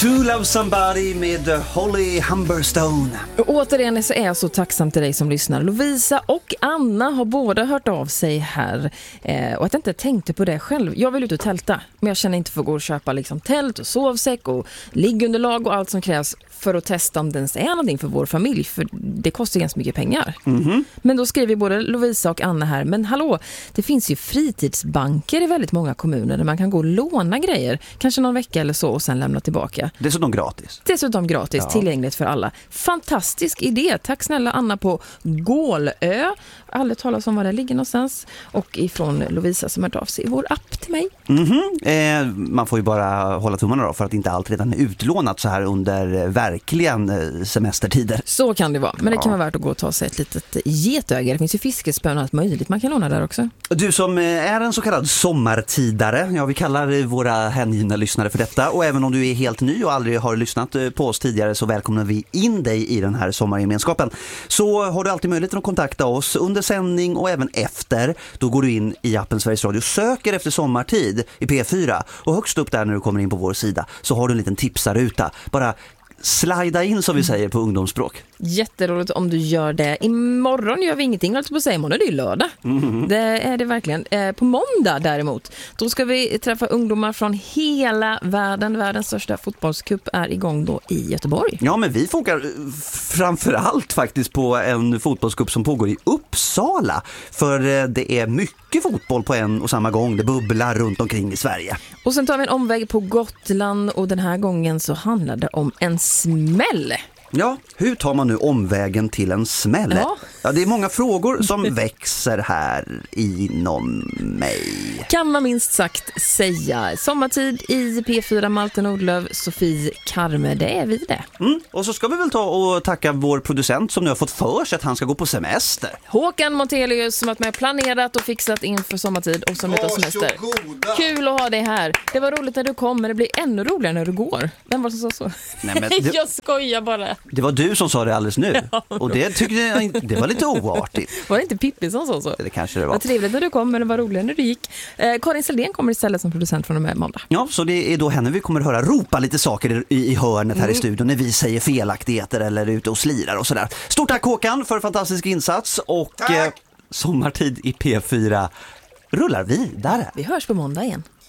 To Love Somebody med Holly Humberstone. Och återigen så är jag så tacksam till dig som lyssnar. Lovisa och Anna har båda hört av sig här. Och att jag inte tänkte på det själv. Jag vill ut och tälta, men jag känner inte för att gå och köpa liksom tält och sovsäck och liggunderlag och allt som krävs för att testa om det ens är någonting för vår familj. För det kostar ganska mycket pengar. Mm-hmm. Men då skriver både Lovisa och Anna här. Men hallå, det finns ju fritidsbanker i väldigt många kommuner där man kan gå och låna grejer. Kanske någon vecka eller så och sen lämna tillbaka. Dessutom gratis. Ja. Tillgängligt för alla. Fantastisk idé. Tack snälla Anna på Gålö. Alla talar om var det ligger någonstans. Och ifrån Lovisa som har av sig i vår app till mig. Man får ju bara hålla tummarna då för att inte allt redan är utlånat så här under verkligen semestertider. Så kan det vara. Men det kan vara värt att gå och ta sig ett litet getöga. Det finns ju fiskespön och allt möjligt man kan låna där också. Du som är en så kallad sommartidare, ja vi kallar våra hängivna lyssnare för detta, och även om du är helt ny och aldrig har lyssnat på oss tidigare så välkomnar vi in dig i den här sommargemenskapen. Så har du alltid möjlighet att kontakta oss under sändning och även efter. Då går du in i appen Sveriges Radio, söker efter sommartid i P4 och högst upp där när du kommer in på vår sida så har du en liten tipsarruta. Bara slida in som vi säger på ungdomsspråk. Jätteroligt om du gör det. Imorgon gör vi ingenting, alltså på sig imorgon, det är ju lördag. Det är det verkligen. På måndag däremot, då ska vi träffa ungdomar från hela världen. Världens största fotbollscup är igång då i Göteborg. Ja, men vi fokar framförallt faktiskt på en fotbollscup som pågår i Uppsala. För det är mycket fotboll på en och samma gång. Det bubblar runt omkring i Sverige. Och sen tar vi en omväg på Gotland och den här gången så handlar det om en smäll. Ja, hur tar man nu omvägen till en smäll? Ja, det är många frågor som växer här inom mig. Kan man minst sagt säga. Sommartid i P4, Malte Nordlöf, Sofie Karme, det är vi det. Och så ska vi väl ta och tacka vår producent som nu har fått för sig att han ska gå på semester. Håkan Montelius som har med planerat och fixat inför sommartid och som utav semester. Kul att ha dig här. Det var roligt när du kom, men det blir ännu roligare när du går. Vem var det som sa så? Nej, men jag skojar bara. Det var du som sa det alldeles nu. Ja, och det tyckte jag det var lite oartigt. Var det inte Pippi som sa så? Det kanske det var. Vad trevligt när du kom, men det var roligare när du gick. Karin Seldén kommer istället som producent från och med måndag. Ja, så det är då henne vi kommer att höra ropa lite saker i hörnet här i studion när vi säger felaktigheter eller ute och slirar och sådär. Stort tack Håkan för fantastisk insats och sommartid i P4 rullar vidare. Vi hörs på måndag igen.